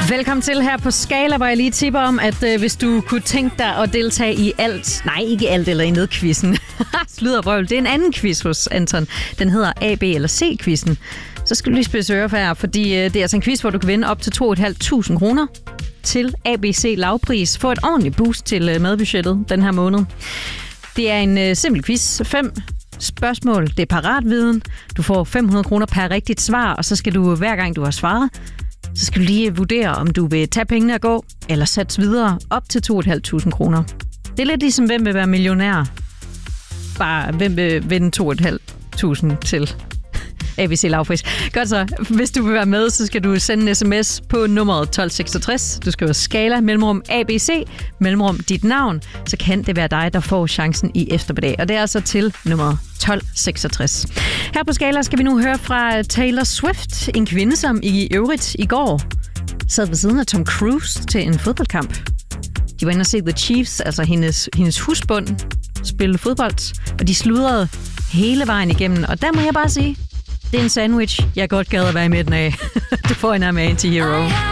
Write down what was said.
Velkommen til her på Skala, hvor jeg lige tipper om, at hvis du kunne tænke dig at deltage i alt, nej ikke alt eller i nedquizzen, sluderbrøvl, det er en anden quiz hos Anton. Den hedder A, B eller C-quizzen. Så skal du lige spidse ører for her, fordi det er altså en quiz, hvor du kan vinde op til 2.500 kroner til ABC lavpris. Få et ordentligt boost til madbudgettet den her måned. Det er en simpel quiz. 5 spørgsmål, det er paratviden. Du får 500 kroner per rigtigt svar, og så skal du hver gang du har svaret, så skal du lige vurdere, om du vil tage pengene og gå, eller satse videre op til 2.500 kroner. Det er lidt ligesom, hvem vil være millionær. Bare, hvem vil vinde 2.500 til ABC lavpris. Godt så. Hvis du vil være med, så skal du sende en sms på nummeret 1266. Du skriver Skala, mellemrum ABC, mellemrum dit navn. Så kan det være dig, der får chancen i eftermiddag. Og det er altså til nummeret 1266. Her på Skala skal vi nu høre fra Taylor Swift. En kvinde, som i øvrigt i går sad ved siden af Tom Cruise til en fodboldkamp. De var inde og se The Chiefs, altså hendes husbund, spille fodbold. Og de sludrede hele vejen igennem. Og der må jeg bare sige, det er en sandwich, jeg godt gad at være i midten af. Du får en af med Anti-Hero.